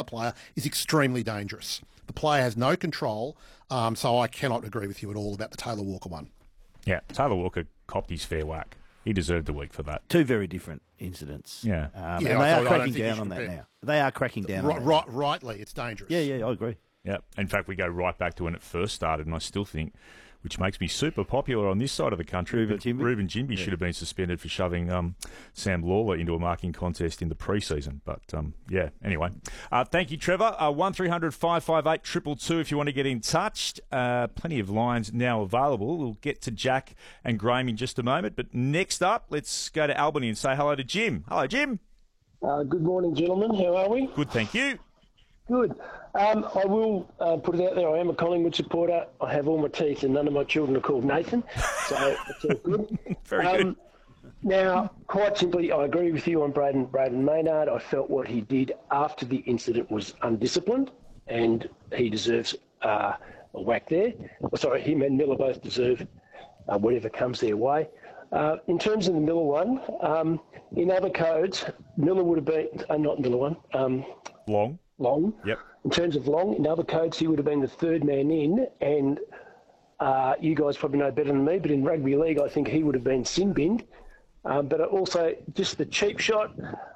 player is extremely dangerous. The player has no control, so I cannot agree with you at all about the Taylor Walker one. Yeah, Taylor Walker copped his fair whack. He deserved a week for that. Two very different incidents. Yeah. And they are cracking down on that now. They are cracking down on that. Rightly, it's dangerous. Yeah, I agree. Yeah. In fact, we go right back to when it first started, and I still think, which makes me super popular on this side of the country, Reuben Ginbey should have been suspended for shoving Sam Lawler into a marking contest in the pre-season. But, anyway. Thank you, Trevor. 1300 558 222 if you want to get in touch. Plenty of lines now available. We'll get to Jack and Graham in just a moment. But next up, let's go to Albany and say hello to Jim. Hello, Jim. Good morning, gentlemen. How are we? Good, thank you. Good. I will put it out there. I am a Collingwood supporter. I have all my teeth, and none of my children are called Nathan, so it's all good. Very good. Now, quite simply, I agree with you on Braden Maynard. I felt what he did after the incident was undisciplined, and he deserves a whack there. Sorry, him and Miller both deserve whatever comes their way. In terms of the Miller one, in other codes, Miller would have been not Miller one. Long. Yep. In terms of Long, in other codes, he would have been the third man in, and you guys probably know better than me, but in rugby league, I think he would have been sin binned. But also, just the cheap shot,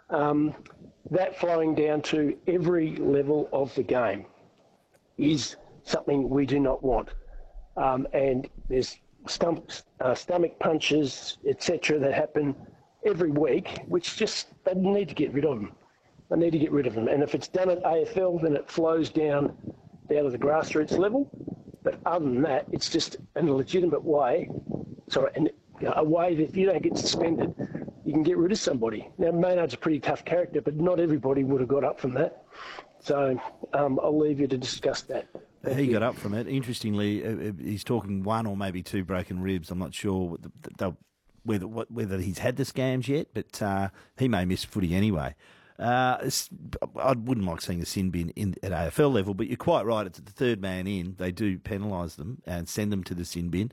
that flowing down to every level of the game is something we do not want. And there's stomach punches, etc., that happen every week, which just, they need to get rid of them. They need to get rid of them. And if it's done at AFL, then it flows down to the grassroots level. But other than that, it's just in a legitimate way, a way that if you don't get suspended, you can get rid of somebody. Now, Maynard's a pretty tough character, but not everybody would have got up from that. So I'll leave you to discuss that. He got up from it. Interestingly, he's talking one or maybe two broken ribs. I'm not sure whether he's had the scams yet, but he may miss footy anyway. I wouldn't like seeing a sin bin at AFL level, but you're quite right. It's the third man in. They do penalise them and send them to the sin bin.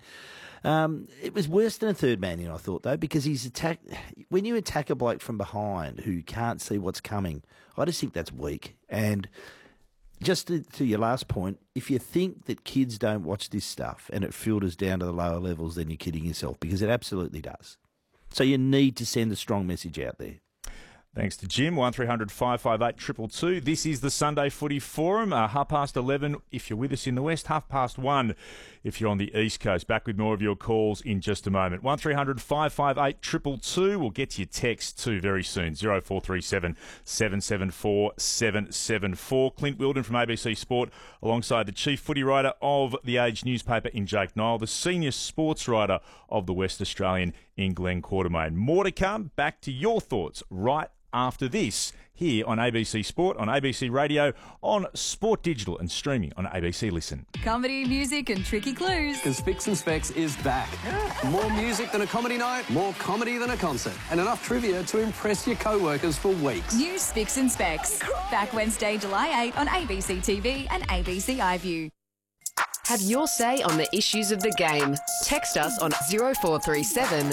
It was worse than a third man in, I thought, though, because when you attack a bloke from behind who can't see what's coming, I just think that's weak. And just to your last point, if you think that kids don't watch this stuff and it filters down to the lower levels, then you're kidding yourself, because it absolutely does. So you need to send a strong message out there. Thanks to Jim. 1300 558 222. This is the Sunday Footy Forum. 11:30 if you're with us in the West, 1:30 if you're on the East Coast. Back with more of your calls in just a moment. 1300 558 222. We'll get to your text too very soon. 0437 774 774. Clint Wilden from ABC Sport alongside the chief footy writer of The Age newspaper in Jake Niall, the senior sports writer of the West Australian in Glenn Quartermain. More to come. Back to your thoughts right after this, here on ABC Sport, on ABC Radio, on Sport Digital and streaming on ABC Listen. Comedy, music and tricky clues. Because Spicks and Specs is back. More music than a comedy night, more comedy than a concert, and enough trivia to impress your co-workers for weeks. New Spicks and Specs. Back Wednesday, July 8 on ABC TV and ABC iView. Have your say on the issues of the game. Text us on 0437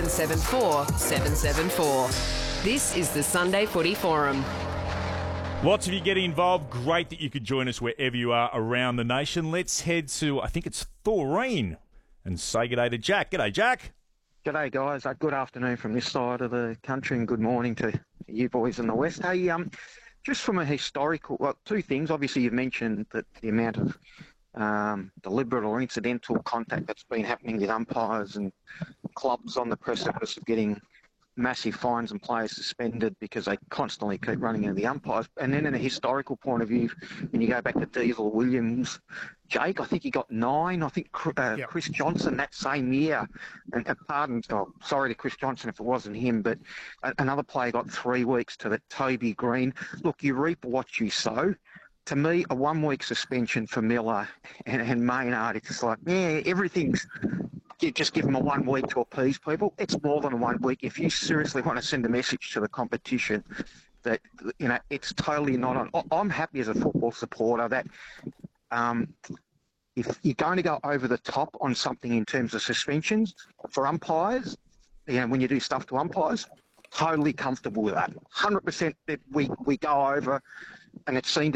774 774. This is the Sunday Footy Forum. Lots of you getting involved. Great that you could join us wherever you are around the nation. Let's head to, I think it's Thoreen, and say g'day to Jack. G'day, Jack. G'day, guys. Good afternoon from this side of the country, and good morning to you boys in the West. Hey, just from a historical, two things. Obviously, you've mentioned that the amount of deliberate or incidental contact that's been happening with umpires and clubs on the precipice of getting massive fines and players suspended because they constantly keep running into the umpires. And then in a historical point of view, when you go back to Diesel Williams, Jake, I think he got 9. I think Chris Johnson that same year. And sorry to Chris Johnson if it wasn't him, but another player got 3 weeks to the Toby Green. Look, you reap what you sow. To me, a 1 week suspension for Miller and Maynard, it's just like, everything's... You just give them a 1 week to appease people. It's more than a 1 week. If you seriously want to send a message to the competition that, it's totally not on. I'm happy as a football supporter that if you're going to go over the top on something in terms of suspensions for umpires, when you do stuff to umpires, totally comfortable with that. 100% that we go over, and it seemed